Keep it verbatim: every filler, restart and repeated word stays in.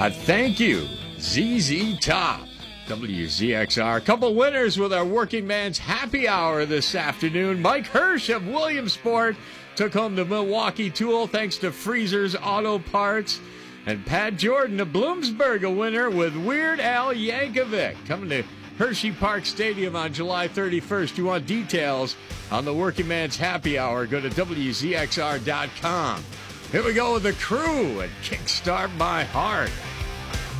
Uh, thank you, Z Z Top. W Z X R. A couple winners with our Working Man's Happy Hour this afternoon. Mike Hirsch of Williamsport took home the Milwaukee Tool thanks to Freezer's Auto Parts. And Pat Jordan of Bloomsburg, a winner with Weird Al Yankovic. Coming to Hershey Park Stadium on July thirty-first. You want details on the Working Man's Happy Hour, go to W Z X R dot com. Here we go with the Crew and Kickstart My Heart.